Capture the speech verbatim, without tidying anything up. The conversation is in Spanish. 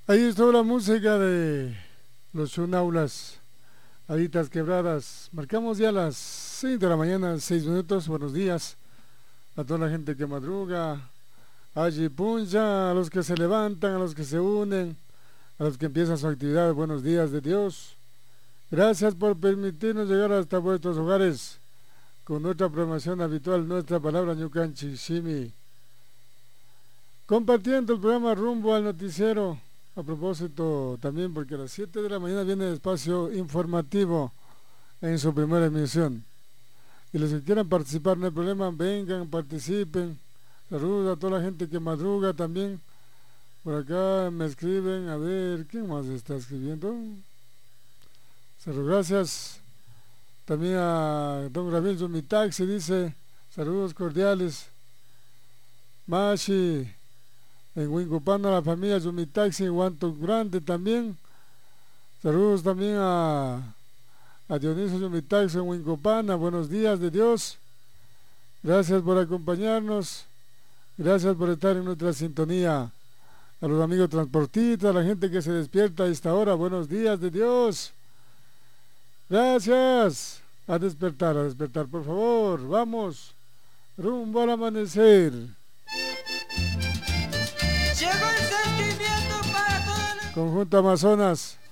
Ahí estuvo la música de los Chunaulas, Haditas Quebradas. Marcamos ya las seis de la mañana, seis minutos. Buenos días a toda la gente que madruga, allí puncha, a los que se levantan, a los que se unen, a los que empiezan su actividad. Buenos días de Dios. Gracias por permitirnos llegar hasta vuestros hogares con nuestra programación habitual, nuestra palabra Ñucanchi Shimi. Compartiendo el programa rumbo al noticiero. A propósito, también porque a las siete de la mañana viene el espacio informativo en su primera emisión. Y los que quieran participar, no hay problema, vengan, participen. Saludos a toda la gente que madruga también. Por acá me escriben, a ver, ¿quién más está escribiendo? Saludos, gracias. También a don Gabriel Zumitaxi dice, saludos cordiales. Mashi. En Huincupana, la familia Zumitaxi, en Huanto Grande también. Saludos también a, a Dionisio Zumitaxi en Huincupana. Buenos días de Dios. Gracias por acompañarnos. Gracias por estar en nuestra sintonía. A los amigos transportistas, a la gente que se despierta a esta hora. Buenos días de Dios. Gracias. A despertar, a despertar, por favor. Vamos. Rumbo al amanecer. Llegó el sentimiento para todos los... Conjunto Amazonas.